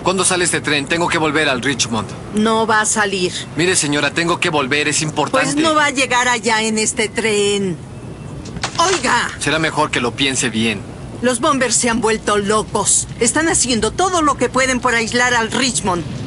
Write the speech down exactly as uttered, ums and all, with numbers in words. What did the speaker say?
¿Cuándo sale este tren? Tengo que volver al Richmond. No va a salir. Mire, señora, tengo que volver, es importante. Pues no va a llegar allá en este tren. ¡Oiga! Será mejor que lo piense bien. Los bombers se han vuelto locos. Están haciendo todo lo que pueden por aislar al Richmond.